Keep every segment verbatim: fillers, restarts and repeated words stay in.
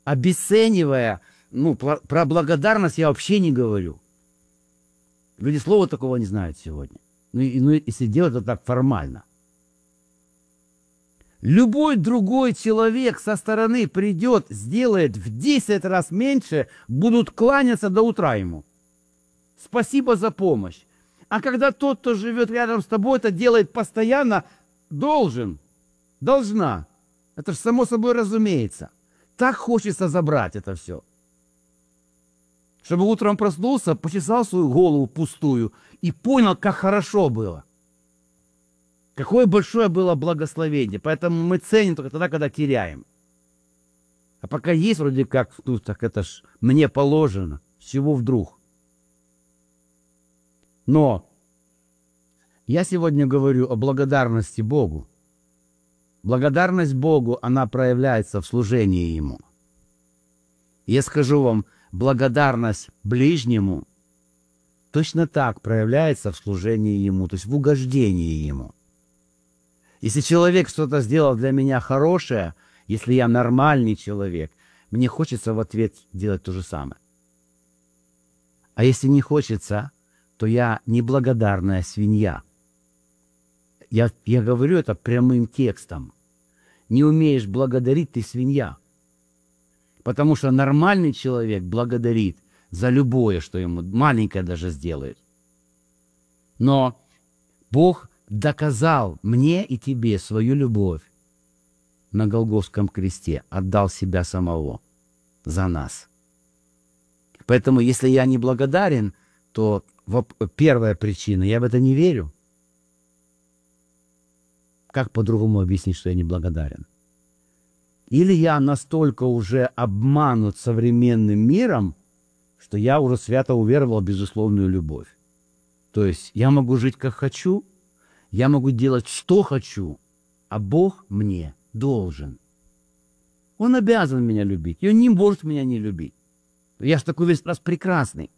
обесценивая, ну, про, про благодарность я вообще не говорю. Люди слова такого не знают сегодня. Ну, и, ну если делать это так формально. Любой другой человек со стороны придет, сделает в десять раз меньше, будут кланяться до утра ему. Спасибо за помощь. А когда тот, кто живет рядом с тобой, это делает постоянно, должен, должна. Это же само собой разумеется. Так хочется забрать это все. Чтобы утром проснулся, почесал свою голову пустую и понял, как хорошо было. Какое большое было благословение. Поэтому мы ценим только тогда, когда теряем. А пока есть вроде как, ну, так это ж мне положено. С чего вдруг? Но я сегодня говорю о благодарности Богу. Благодарность Богу, она проявляется в служении Ему. Я скажу вам, благодарность ближнему точно так проявляется в служении Ему, то есть в угождении Ему. Если человек что-то сделал для меня хорошее, если я нормальный человек, мне хочется в ответ делать то же самое. А если не хочется, то я неблагодарная свинья. Я, я говорю это прямым текстом. Не умеешь благодарить, ты свинья. Потому что нормальный человек благодарит за любое, что ему маленькое даже сделает. Но Бог доказал мне и тебе свою любовь на Голгофском кресте, отдал себя самого за нас. Поэтому, если я не благодарен, то первая причина, я в это не верю. Как по-другому объяснить, что я не благодарен? Или я настолько уже обманут современным миром, что я уже свято уверовал в безусловную любовь. То есть я могу жить как хочу, я могу делать что хочу, а Бог мне должен. Он обязан меня любить, и Он не может меня не любить. Я же такой весь раз прекрасный.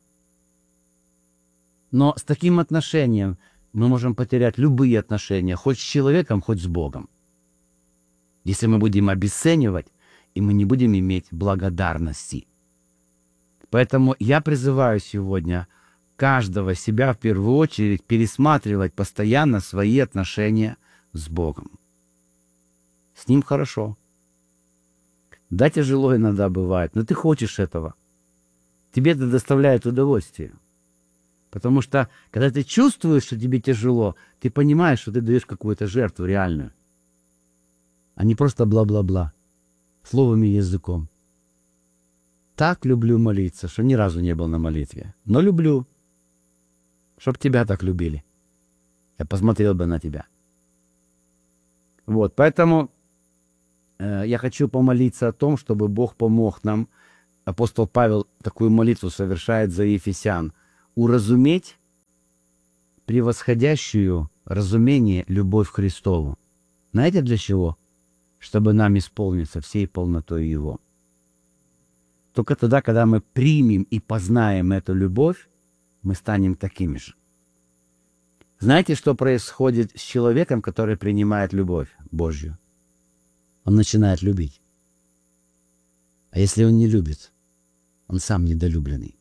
Но с таким отношением мы можем потерять любые отношения, хоть с человеком, хоть с Богом. Если мы будем обесценивать, и мы не будем иметь благодарности. Поэтому я призываю сегодня каждого себя в первую очередь пересматривать постоянно свои отношения с Богом. С Ним хорошо. Да, тяжело иногда бывает, но ты хочешь этого. Тебе это доставляет удовольствие. Потому что, когда ты чувствуешь, что тебе тяжело, ты понимаешь, что ты даешь какую-то жертву реальную. А не просто бла-бла-бла, словом и языком. Так люблю молиться, что ни разу не был на молитве. Но люблю, чтоб тебя так любили. Я посмотрел бы на тебя. Вот, поэтому э, я хочу помолиться о том, чтобы Бог помог нам. Апостол Павел такую молитву совершает за ефесян. Уразуметь превосходящую разумение любовь к Христову. Знаете для чего? Чтобы нам исполниться всей полнотой Его. Только тогда, когда мы примем и познаем эту любовь, мы станем такими же. Знаете, что происходит с человеком, который принимает любовь Божью? Он начинает любить. А если он не любит, он сам недолюбленный.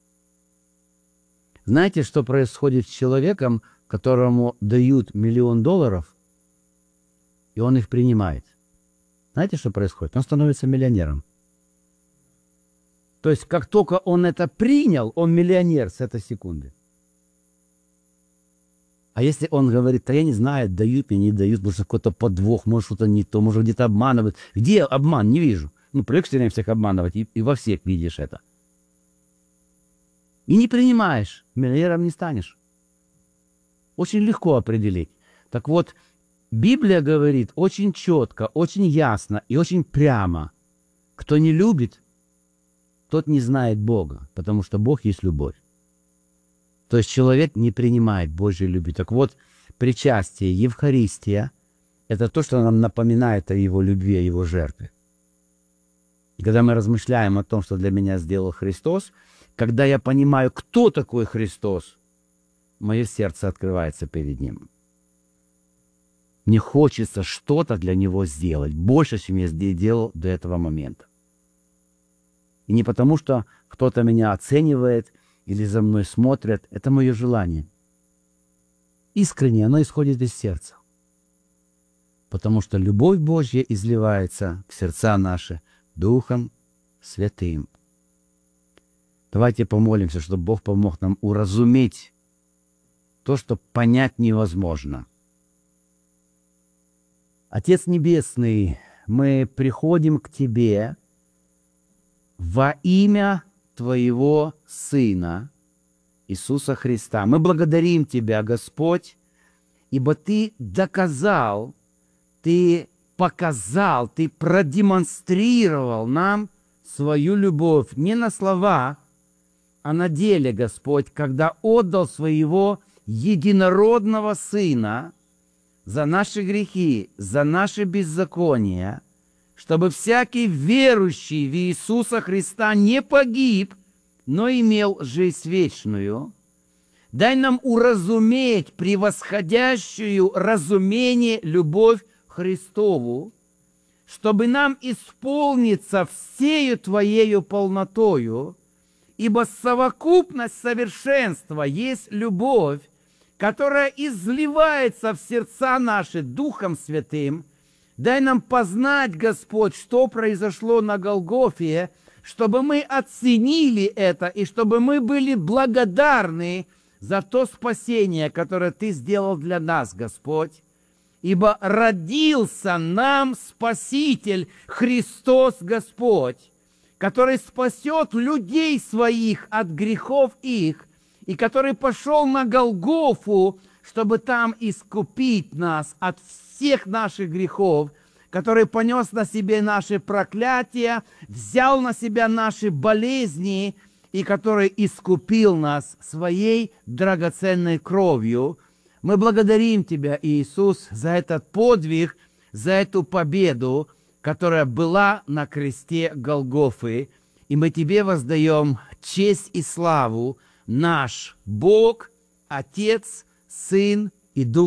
Знаете, что происходит с человеком, которому дают миллион долларов, и он их принимает? Знаете, что происходит? Он становится миллионером. То есть, как только он это принял, он миллионер с этой секунды. А если он говорит, да я не знаю, дают мне, не дают, может, какой-то подвох, может, что-то не то, может, где-то обманывают. Где обман? Не вижу. Ну, привык все время всех обманывать, и, и во всех видишь это. И не принимаешь, миллионером не станешь. Очень легко определить. Так вот, Библия говорит очень четко, очень ясно и очень прямо. Кто не любит, тот не знает Бога, потому что Бог есть любовь. То есть человек не принимает Божьей любви. Так вот, причастие, Евхаристия – это то, что нам напоминает о Его любви, о Его жертве. И когда мы размышляем о том, что для меня сделал Христос, когда я понимаю, кто такой Христос, мое сердце открывается перед Ним. Мне хочется что-то для Него сделать, больше, чем я делал до этого момента. И не потому, что кто-то меня оценивает или за мной смотрят. Это мое желание. Искренне оно исходит из сердца. Потому что любовь Божья изливается в сердца наши Духом Святым. Давайте помолимся, чтобы Бог помог нам уразуметь то, что понять невозможно. Отец Небесный, мы приходим к Тебе во имя Твоего Сына Иисуса Христа. Мы благодарим Тебя, Господь, ибо Ты доказал, Ты показал, Ты продемонстрировал нам свою любовь не на словах, а на деле, Господь, когда отдал Своего единородного Сына за наши грехи, за наши беззакония, чтобы всякий верующий в Иисуса Христа не погиб, но имел жизнь вечную. Дай нам уразуметь превосходящую разумение любовь Христову, чтобы нам исполниться всею Твоею полнотою, ибо совокупность совершенства есть любовь, которая изливается в сердца наши Духом Святым. Дай нам познать, Господь, что произошло на Голгофе, чтобы мы оценили это и чтобы мы были благодарны за то спасение, которое Ты сделал для нас, Господь. Ибо родился нам Спаситель Христос Господь, который спасет людей своих от грехов их, и который пошел на Голгофу, чтобы там искупить нас от всех наших грехов, который понес на себе наши проклятия, взял на себя наши болезни, и который искупил нас своей драгоценной кровью. Мы благодарим Тебя, Иисус, за этот подвиг, за эту победу, которая была на кресте Голгофы. И мы Тебе воздаем честь и славу, наш Бог, Отец, Сын и Дух